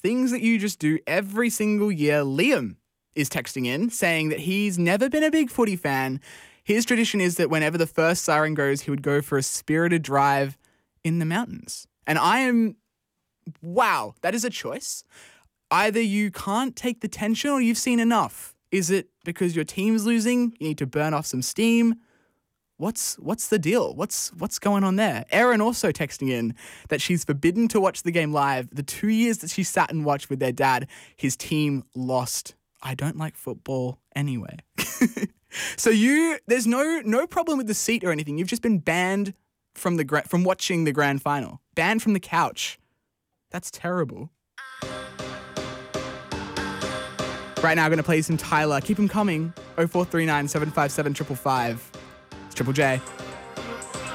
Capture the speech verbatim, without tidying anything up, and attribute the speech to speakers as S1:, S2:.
S1: things that you just do every single year. Liam is texting in saying that he's never been a big footy fan. His tradition is that whenever the first siren goes, he would go for a spirited drive in the mountains. And I am, wow, that is a choice. Either you can't take the tension or you've seen enough. Is it because your team's losing? You need to burn off some steam? What's what's the deal? What's what's going on there? Erin also texting in that she's forbidden to watch the game live. The two years that she sat and watched with their dad, his team lost. I don't like football anyway. So you, there's no no problem with the seat or anything. You've just been banned from the gra- from watching the grand final. Banned from the couch. That's terrible. Right now, I'm going to play some Tyler. Keep him coming. oh four three nine, seven five seven, five five five. It's Triple J.